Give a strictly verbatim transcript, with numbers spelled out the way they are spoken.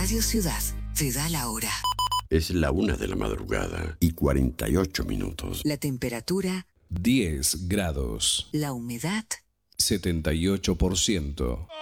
Radio Ciudad te da la hora. Es la una de la madrugada y cuarenta y ocho minutos. La temperatura diez grados. La humedad setenta y ocho por ciento.